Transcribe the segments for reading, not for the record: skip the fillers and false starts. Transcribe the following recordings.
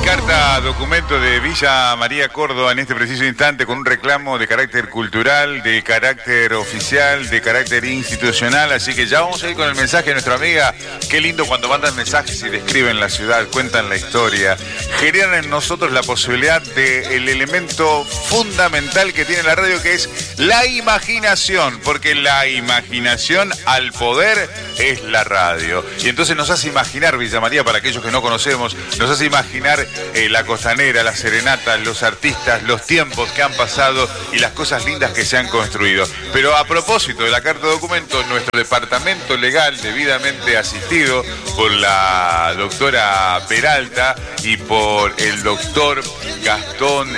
carta documento de Villa María Córdoba en este preciso instante con un reclamo de carácter cultural, de carácter oficial, de carácter institucional, así que ya vamos a ir con el mensaje de nuestra amiga. Qué lindo cuando mandan mensajes y describen la ciudad, cuentan la historia, generan en nosotros la posibilidad del elemento fundamental que tiene la radio, que es la imaginación, porque la imaginación al poder es la radio. Y entonces nos hace imaginar Villa María, para aquellos que no conocemos, nos hace imaginar la costanera, las serenatas, los artistas, los tiempos que han pasado y las cosas lindas que se han construido. Pero a propósito de la carta de documento, nuestro departamento legal, debidamente asistido por la doctora Peralta y por el doctor Gastón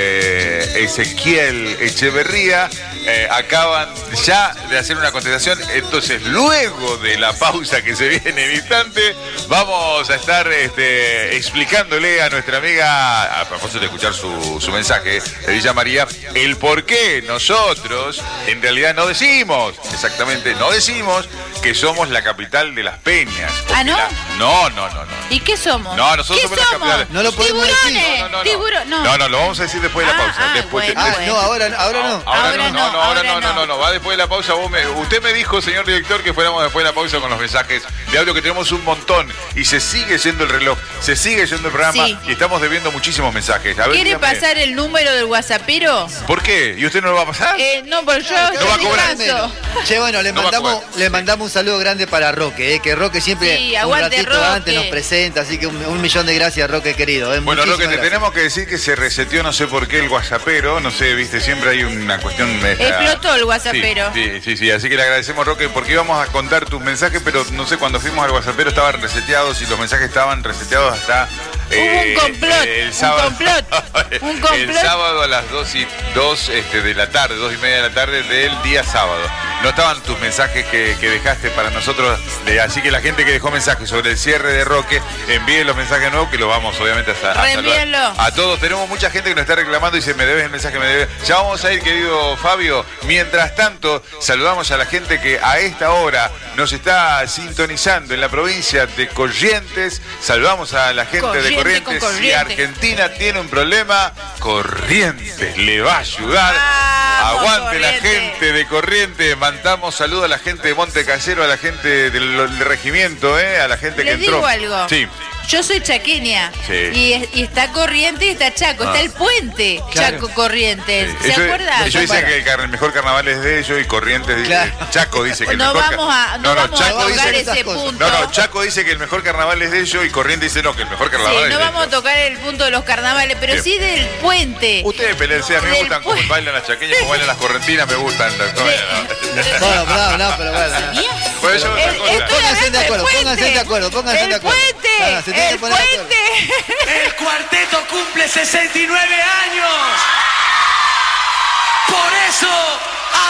Ezequiel Echeverría, acaban ya de hacer una contestación. Entonces, luego de la pausa que se viene en instante, vamos a estar explicándole a nuestra amiga, a propósito de escuchar su mensaje de Villa María, el por qué nosotros en realidad no decimos que somos la capital de las peñas. ¿Ah, no? No. ¿Y qué somos? No, nosotros ¿Qué somos la capital. No lo podemos decir. No, lo vamos a decir después de la pausa. Después No, ahora no. No, va después de la pausa. Usted me dijo, señor director, que fuéramos después de la pausa con los mensajes de audio, que tenemos un montón y se sigue yendo el reloj, se sigue yendo el programa, sí, y estamos debiendo muchísimos mensajes. A ver, ¿quiere pasar el número del WhatsAppero? ¿Por qué? ¿Y usted no lo va a pasar? No, porque yo no va a cobrar. Che, bueno, le mandamos un saludo grande para Roque, que Roque siempre un ratito Roque antes nos presenta, así que un millón de gracias, Roque querido. Bueno, Roque, te tenemos que decir que se reseteó, no sé por qué, el WhatsAppero, no sé, viste, siempre hay una cuestión... Explotó el WhatsAppero. Sí, así que le agradecemos, Roque, porque íbamos a contar tus mensajes, pero no sé, cuando fuimos al WhatsAppero estaban reseteados y los mensajes estaban reseteados hasta... un complot. El sábado a las 2:02 de la tarde, 2:30 de la tarde del día sábado. No estaban tus mensajes que dejaste para nosotros, así que la gente que dejó mensajes sobre el cierre de Roque, envíe los mensajes nuevos que los vamos obviamente a saludar a todos. Tenemos mucha gente que nos está reclamando y dice, me debes el mensaje, me debes. Ya vamos a ir, querido Fabio. Mientras tanto, saludamos a la gente que a esta hora nos está sintonizando en la provincia de Corrientes. Saludamos a la gente de Corrientes. Si Argentina tiene un problema, Corrientes le va a ayudar. Aguante la gente de Corrientes. Mandamos saludos a la gente de Monte Casero, a la gente del regimiento, a la gente que entró. Les digo algo. Sí. Yo soy chaqueña, sí, y está Corrientes y está Chaco, está el puente, claro. Chaco Corrientes, ¿se acuerdan? Ellos dicen que el mejor carnaval es de ellos y Corrientes, claro. Chaco dice que el mejor carnaval... Chaco dice ese punto. Chaco dice que el mejor carnaval es de ellos y Corrientes dice que el mejor carnaval es de ellos. No vamos a tocar el punto de los carnavales, pero sí del puente. Ustedes peleense, a mí me gustan como bailan las chaqueñas, como bailan las correntinas, me gustan. No, pero bueno. Pónganse de acuerdo. El puente. El puente. El cuarteto cumple 69 años. Por eso